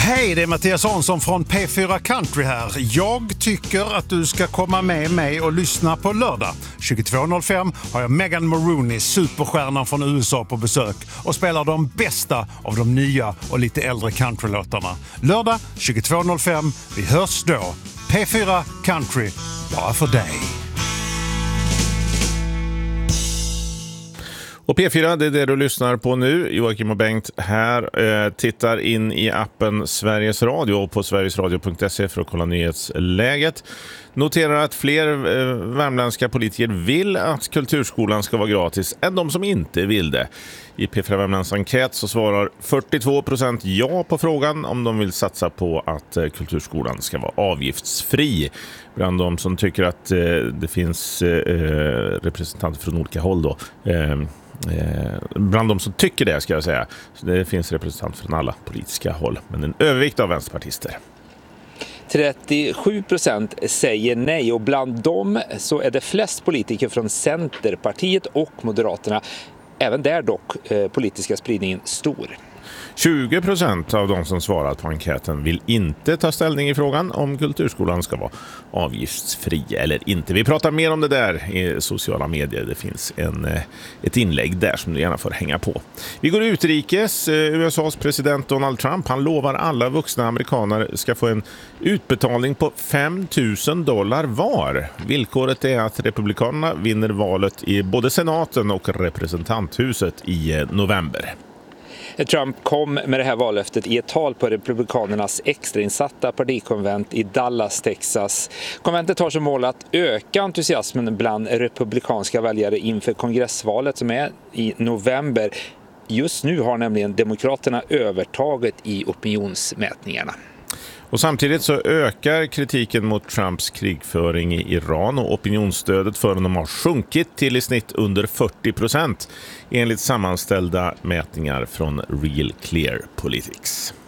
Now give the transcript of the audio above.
Hej, det är Mattias Hansson från P4 Country här. Jag tycker att du ska komma med mig och lyssna på lördag. 22.05 har jag Megan Maroney, superstjärnan från USA, på besök och spelar de bästa av de nya och lite äldre countrylåtarna. Lördag 22.05, vi hörs då. P4 Country, bara för dig. Och P4, det är det du lyssnar på nu. Joakim och Bengt här tittar in i appen Sveriges Radio och på sverigesradio.se för att kolla nyhetsläget. Noterar att fler värmländska politiker vill att kulturskolan ska vara gratis än de som inte vill det. I P4 Värmlands enkät så svarar 42% ja på frågan om de vill satsa på att kulturskolan ska vara avgiftsfri. Bland de som tycker att det finns representanter från olika håll då. Bland de som tycker det, ska jag säga. Det finns representanter från alla politiska håll, men en övervikt av vänsterpartister. 37% säger nej, och bland dem så är det flest politiker från Centerpartiet och Moderaterna. Även där dock politiska spridningen stor. 20% av de som svarat på enkäten vill inte ta ställning i frågan om kulturskolan ska vara avgiftsfri eller inte. Vi pratar mer om det där i sociala medier. Det finns ett inlägg där som du gärna får hänga på. Vi går utrikes. USAs president Donald Trump, han lovar alla vuxna amerikaner ska få en utbetalning på $5,000 var. Villkoret är att republikanerna vinner valet i både senaten och representanthuset i november. Trump kom med det här vallöftet i ett tal på republikanernas extrainsatta partikonvent i Dallas, Texas. Konventet har som mål att öka entusiasmen bland republikanska väljare inför kongressvalet som är i november. Just nu har nämligen demokraterna övertaget i opinionsmätningarna. Och samtidigt så ökar kritiken mot Trumps krigföring i Iran, och opinionsstödet för honom har sjunkit till i snitt under 40% enligt sammanställda mätningar från Real Clear Politics.